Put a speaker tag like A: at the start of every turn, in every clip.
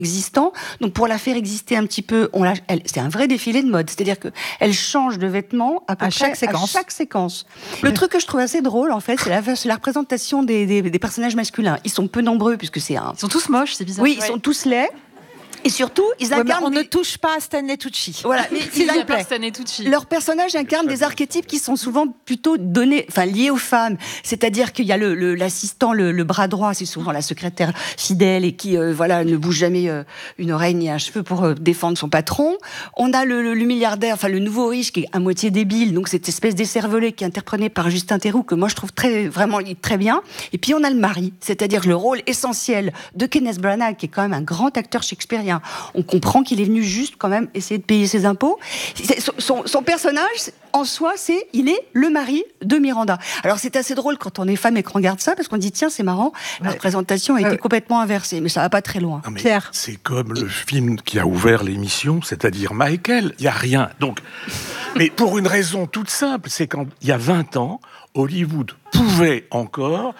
A: existant. Donc pour la faire exister un petit peu, c'est un vrai défilé de mode. C'est-à-dire qu'elle change de vêtements à chaque séquence. Le truc que je trouve assez drôle, en fait, c'est la représentation des personnages masculins. Ils sont peu nombreux puisque Ils
B: sont tous moches, c'est bizarre.
A: Oui, ils sont tous laids. Et surtout, ils incarnent.
C: On ne touche pas à Stanley Tucci.
A: Voilà, mais
B: Stanley Tucci.
A: Leurs personnages incarnent des archétypes qui sont souvent plutôt liés aux femmes. C'est-à-dire qu'il y a l'assistant, le bras droit, c'est souvent la secrétaire fidèle et qui, ne bouge jamais une oreille ni un cheveu pour défendre son patron. On a le milliardaire, le nouveau riche qui est à moitié débile, donc cette espèce d'écervelé qui est interprété par Justin Theroux que moi je trouve vraiment très bien. Et puis on a le mari, c'est-à-dire le rôle essentiel de Kenneth Branagh, qui est quand même un grand acteur shakespearien. On comprend qu'il est venu juste quand même essayer de payer ses impôts. Son personnage, en soi, il est le mari de Miranda. Alors c'est assez drôle quand on est femme et qu'on regarde ça, parce qu'on dit tiens, c'est marrant, la représentation a été complètement inversée, mais ça va pas très loin.
D: Pierre. C'est comme le film qui a ouvert l'émission, c'est-à-dire Michael. Il n'y a rien. Donc, mais pour une raison toute simple, c'est qu'il y a 20 ans, Hollywood pouvait encore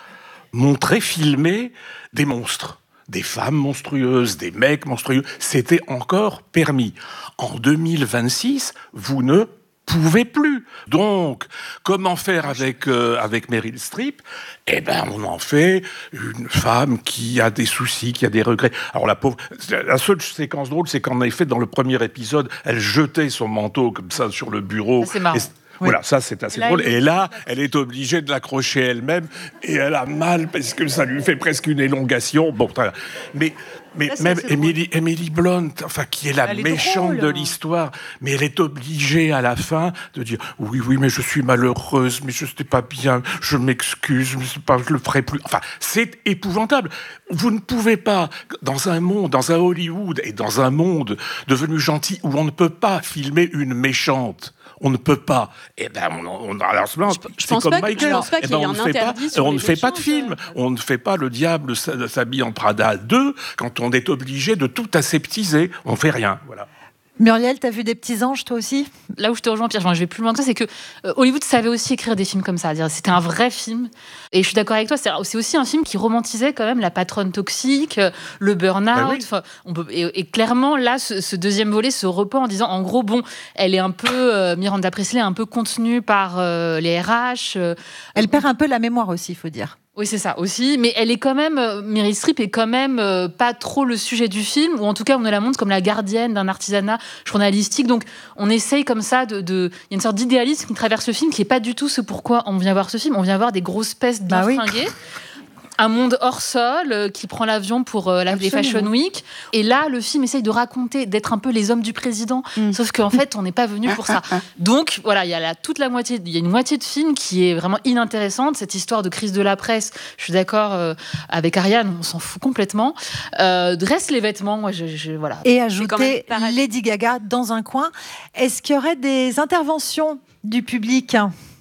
D: filmer des monstres. Des femmes monstrueuses, des mecs monstrueux, c'était encore permis. En 2026, vous ne pouvez plus. Donc, comment faire avec Meryl Streep ? On en fait une femme qui a des soucis, qui a des regrets. Alors la pauvre, la seule séquence drôle, c'est qu'en effet, dans le premier épisode, elle jetait son manteau comme ça sur le bureau.
B: C'est marrant.
D: Voilà, ça c'est assez drôle. Et là, elle est obligée de l'accrocher elle-même et elle a mal parce que ça lui fait presque une élongation. Bon, mais même Emily Blunt, qui est la méchante de l'histoire, mais elle est obligée à la fin de dire oui, mais je suis malheureuse, mais je n'étais pas bien, je m'excuse, je le ferai plus. C'est épouvantable. Vous ne pouvez pas, dans un Hollywood et dans un monde devenu gentil où on ne peut pas filmer une méchante. On ne peut pas.
E: Je pense pas qu'il y ait un interdit sur
D: on ne fait pas de film. On ne fait pas Le Diable s'habille en Prada 2 quand on est obligé de tout aseptiser. On ne fait rien. Voilà.
C: Muriel, t'as vu des petits anges, toi aussi ?
B: Là où je te rejoins, Pierre, je vais plus loin que ça, c'est que Hollywood savait aussi écrire des films comme ça. C'était un vrai film. Et je suis d'accord avec toi, c'est aussi un film qui romantisait quand même la patronne toxique, le burn-out. Et clairement, là, ce deuxième volet se repent en disant, en gros, elle est un peu, Miranda Priestly est un peu contenue par les RH.
C: Elle perd un peu la mémoire aussi, il faut dire.
B: Oui, c'est ça aussi, mais elle est quand même, Meryl Streep est quand même pas trop le sujet du film, ou en tout cas on nous la montre comme la gardienne d'un artisanat journalistique, donc on essaye comme ça il y a une sorte d'idéalisme qui traverse le film, qui est pas du tout ce pourquoi on vient voir ce film, on vient voir des grosses pestes bien fringuées. Un monde hors sol qui prend l'avion pour les Fashion Week. Et là, le film essaye de raconter, d'être un peu les hommes du président. Sauf qu'en fait, on n'est pas venu pour ça. Donc, voilà, il y a une moitié de film qui est vraiment inintéressante. Cette histoire de crise de la presse, je suis d'accord avec Ariane, on s'en fout complètement. Reste les vêtements, moi, voilà.
C: Et ajouter Lady Gaga dans un coin. Est-ce qu'il y aurait des interventions du public ?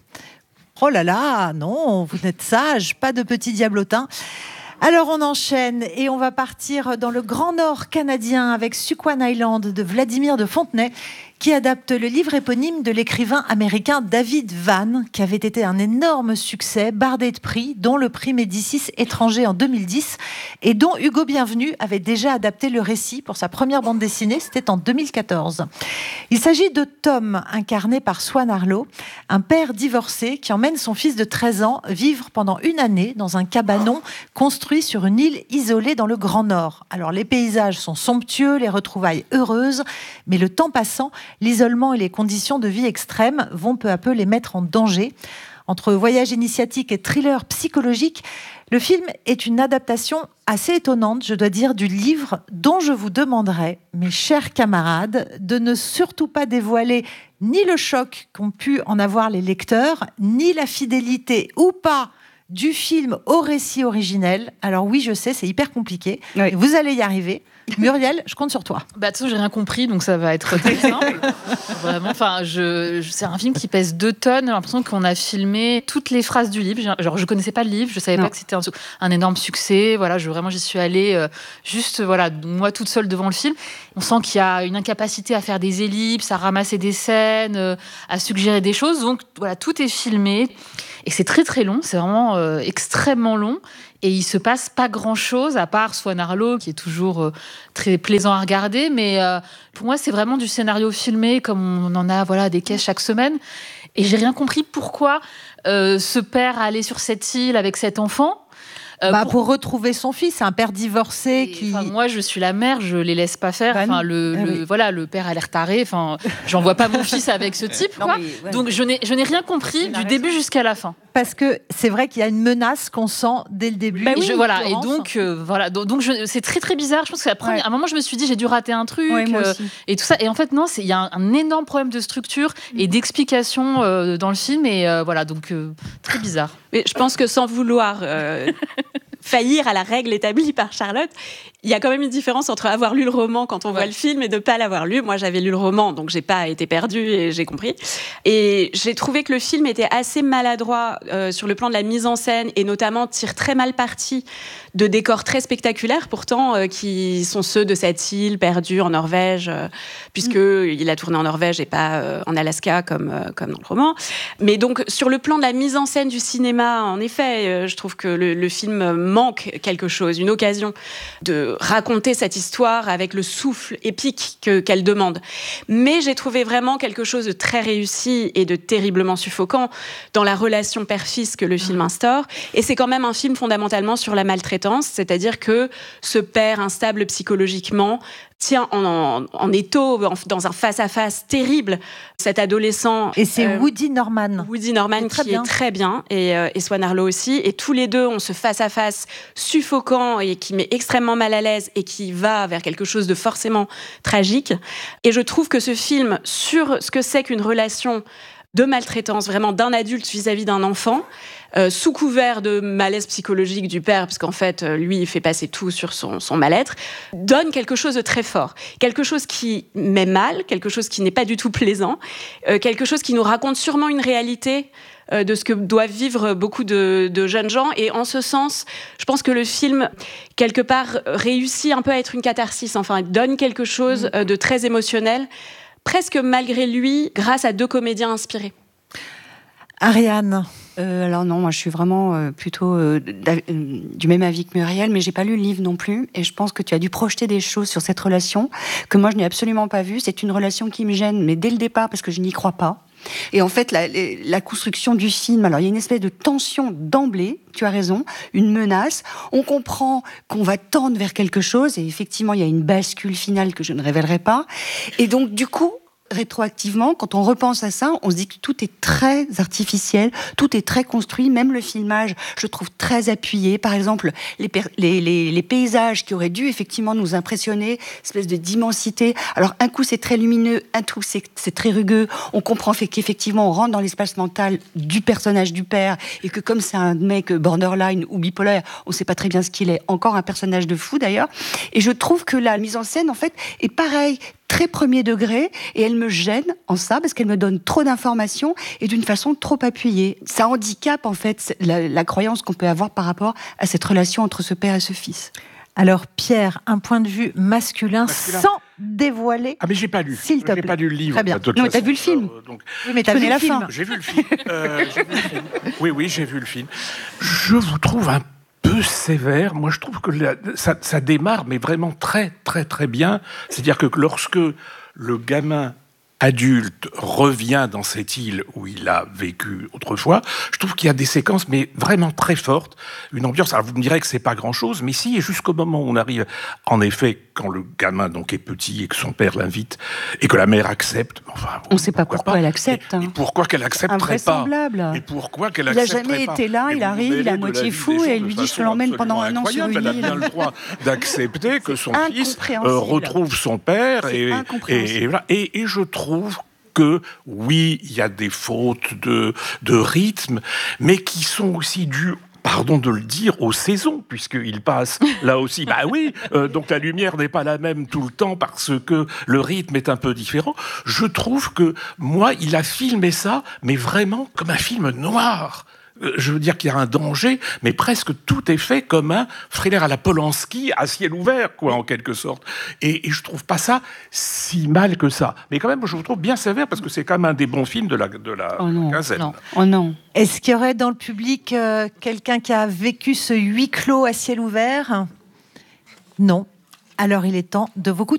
C: Oh là là, non, vous n'êtes sage, pas de petit diablotin. Alors on enchaîne et on va partir dans le Grand Nord canadien avec Suquan Island de Vladimir de Fontenay, qui adapte le livre éponyme de l'écrivain américain David Vann, qui avait été un énorme succès, bardé de prix, dont le prix Médicis étranger en 2010, et dont Hugo Bienvenu avait déjà adapté le récit pour sa première bande dessinée, c'était en 2014. Il s'agit de Tom, incarné par Swan Arlo, un père divorcé qui emmène son fils de 13 ans vivre pendant une année dans un cabanon construit sur une île isolée dans le Grand Nord. Alors les paysages sont somptueux, les retrouvailles heureuses, mais le temps passant, l'isolement et les conditions de vie extrêmes vont peu à peu les mettre en danger. Entre voyage initiatique et thriller psychologique, le film est une adaptation assez étonnante, je dois dire, du livre dont je vous demanderai, mes chers camarades, de ne surtout pas dévoiler ni le choc qu'ont pu en avoir les lecteurs, ni la fidélité ou pas du film au récit originel. Alors oui, je sais, c'est hyper compliqué. Oui. Vous allez y arriver. Muriel, je compte sur toi.
B: De toute façon, j'ai rien compris, donc ça va être très simple. Vraiment, c'est un film qui pèse 2 tonnes. J'ai l'impression qu'on a filmé toutes les phrases du livre. Genre, je connaissais pas le livre, je savais pas que c'était un énorme succès. Voilà, j'y suis allée juste, moi toute seule devant le film. On sent qu'il y a une incapacité à faire des ellipses, à ramasser des scènes, à suggérer des choses. Donc voilà, tout est filmé. Et c'est très très long, c'est vraiment extrêmement long. Et il se passe pas grand-chose, à part Swan Arlo, qui est toujours très plaisant à regarder. Mais pour moi, c'est vraiment du scénario filmé, comme on en a des caisses chaque semaine. Et j'ai rien compris pourquoi ce père allait sur cette île avec cet enfant.
C: Pour retrouver son fils, un père divorcé qui...
B: Moi, je suis la mère, je les laisse pas faire. Le père a l'air taré. J'envoie pas mon fils avec ce type. Donc, je n'ai rien compris du début jusqu'à la fin.
C: Parce que c'est vrai qu'il y a une menace qu'on sent dès le début.
B: Donc c'est très très bizarre. Je pense qu'à un moment, je me suis dit, j'ai dû rater un truc et tout ça. Et en fait, non, il y a un énorme problème de structure et d'explication dans le film. Et très bizarre.
F: Mais je pense que sans vouloir faillir à la règle établie par Charlotte, il y a quand même une différence entre avoir lu le roman quand on voit le film et de ne pas l'avoir lu. Moi, j'avais lu le roman, donc j'ai pas été perdue et j'ai compris. Et j'ai trouvé que le film était assez maladroit sur le plan de la mise en scène et notamment tire très mal parti de décors très spectaculaires, pourtant, qui sont ceux de cette île perdue en Norvège, puisqu'il a tourné en Norvège et pas en Alaska comme dans le roman. Mais donc, sur le plan de la mise en scène du cinéma, en effet, je trouve que le film manque quelque chose, une occasion de raconter cette histoire avec le souffle épique qu'elle demande. Mais j'ai trouvé vraiment quelque chose de très réussi et de terriblement suffocant dans la relation père-fils que le film instaure. Et c'est quand même un film fondamentalement sur la maltraitance, c'est-à-dire que ce père instable psychologiquement tient en étau, dans un face-à-face terrible, cet adolescent.
C: Et c'est Woody Norman.
F: Woody Norman qui est très bien, et Swan Arlo aussi. Et tous les deux ont ce face-à-face suffocant et qui met extrêmement mal à l'aise et qui va vers quelque chose de forcément tragique. Et je trouve que ce film, sur ce que c'est qu'une relation de maltraitance, vraiment d'un adulte vis-à-vis d'un enfant, sous couvert de malaise psychologique du père, parce qu'en fait, lui, il fait passer tout sur son mal-être, donne quelque chose de très fort. Quelque chose qui met mal, quelque chose qui n'est pas du tout plaisant, quelque chose qui nous raconte sûrement une réalité de ce que doivent vivre beaucoup de jeunes gens. Et en ce sens, je pense que le film, quelque part, réussit un peu à être une catharsis. Enfin, il donne quelque chose de très émotionnel, presque malgré lui, grâce à deux comédiens inspirés.
C: Ariane.
A: Alors non, moi je suis vraiment plutôt du même avis que Muriel, mais j'ai pas lu le livre non plus, et je pense que tu as dû projeter des choses sur cette relation que moi je n'ai absolument pas vues. C'est une relation qui me gêne, mais dès le départ, parce que je n'y crois pas. Et en fait, la construction du film, alors il y a une espèce de tension d'emblée, tu as raison, une menace. On comprend qu'on va tendre vers quelque chose, et effectivement, il y a une bascule finale que je ne révélerai pas. Et donc, du coup, rétroactivement, quand on repense à ça, on se dit que tout est très artificiel, tout est très construit, même le filmage, je trouve très appuyé. Par exemple, les paysages qui auraient dû effectivement nous impressionner, espèce de d'immensité. Alors, un coup, c'est très lumineux, un coup, c'est très rugueux. On comprend qu'effectivement, on rentre dans l'espace mental du personnage du père, et que comme c'est un mec borderline ou bipolaire, on ne sait pas très bien ce qu'il est. Encore un personnage de fou, d'ailleurs. Et je trouve que la mise en scène, en fait, est pareille, très premier degré, et elle me gêne en ça, parce qu'elle me donne trop d'informations et d'une façon trop appuyée. Ça handicape, en fait, la croyance qu'on peut avoir par rapport à cette relation entre ce père et ce fils.
C: Alors, Pierre, un point de vue masculin. Sans dévoiler.
D: Ah, mais j'ai pas lu.
C: S'il te plaît.
D: J'ai pas lu le livre.
C: Très bien.
A: Non, mais t'as vu le film.
C: Oui, mais t'as vu la fin.
D: J'ai vu le film. Oui, j'ai vu le film. Je vous trouve un peu sévère. Moi, je trouve que ça démarre, mais vraiment très, très, très bien. C'est-à-dire que lorsque le gamin adulte revient dans cette île où il a vécu autrefois, je trouve qu'il y a des séquences, mais vraiment très fortes, une ambiance. Alors vous me direz que c'est pas grand-chose, mais si, et jusqu'au moment où on arrive, en effet, quand le gamin donc est petit et que son père l'invite et que la mère accepte. Enfin,
A: on ne sait pas pourquoi elle accepte.
D: Et pourquoi qu'elle accepterait pas. Et pourquoi qu'elle accepterait pas.
A: Il n'a jamais été là, il arrive, il est à moitié fou, et elle lui dit je te l'emmène pendant un an sur une île.
D: Elle a bien le droit d'accepter que son fils retrouve son père, et je trouve que, oui, il y a des fautes de rythme, mais qui sont aussi dues, pardon de le dire, aux saisons, puisqu'il passe là aussi. Bah oui, donc la lumière n'est pas la même tout le temps parce que le rythme est un peu différent. Je trouve que, moi, il a filmé ça, mais vraiment comme un film noir. Je veux dire qu'il y a un danger, mais presque tout est fait comme un thriller à la Polanski, à ciel ouvert, quoi, en quelque sorte. Et je trouve pas ça si mal que ça. Mais quand même, je vous trouve bien sévère, parce que c'est quand même un des bons films de la quinzaine.
A: Non. Oh non.
C: Est-ce qu'il y aurait dans le public quelqu'un qui a vécu ce huis clos à ciel ouvert ? Non. Alors il est temps de vos coups de